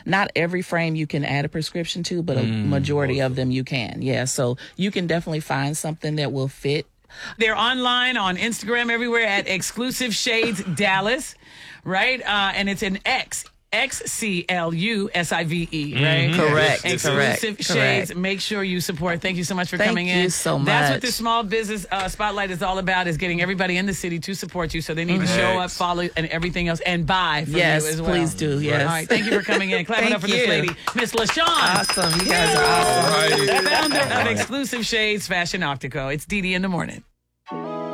not every frame you can add a prescription to, but a majority of them you can. Yeah, so you can definitely find something that will fit. They're online on Instagram everywhere at Exclusive Shades Dallas, right? And it's an XCLUSIVE, right? Correct. Exclusive Shades. Correct. Make sure you support. Thank you so much for Thank coming in. Thank you so much. That's what the Small Business Spotlight is all about, is getting everybody in the city to support you. So they need to show up, follow, and everything else, and buy from you as well. Please do. Yes. All right. Thank you for coming in. Clap it up for this lady, Miss LaShawn. Awesome. You guys are awesome. Founder of Exclusive Shades Fashion Optico. It's Dee Dee in the morning.